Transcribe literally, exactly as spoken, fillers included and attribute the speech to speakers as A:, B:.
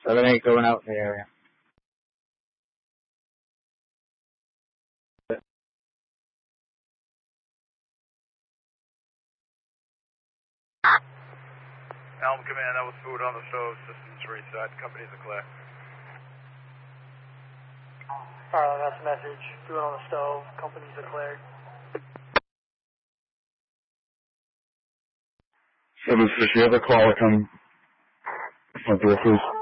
A: seven eight going out in the area.
B: Elm Command, that was food on the stove, systems reset, companies are clear.
C: Alright, that's a message. Food on the stove, companies are cleared.
D: seven six, you have a caller coming. Front door, please.